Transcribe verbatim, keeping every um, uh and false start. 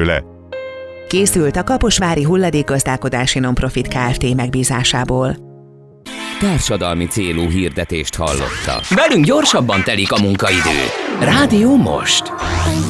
belőle. Készült a Kaposvári Hulladékgazdálkodási Nonprofit Kft. Megbízásából. Társadalmi célú hirdetést hallotta. Velünk gyorsabban telik a munkaidő. Rádió Most.